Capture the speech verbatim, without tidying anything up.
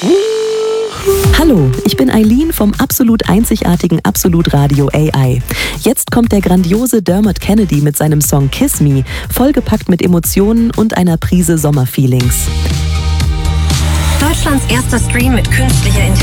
Hallo, ich bin Eileen vom absolut einzigartigen Absolut Radio A I. Jetzt kommt der grandiose Dermot Kennedy mit seinem Song Kiss Me, vollgepackt mit Emotionen und einer Prise Sommerfeelings. Deutschlands erster Stream mit künstlicher Intelligenz.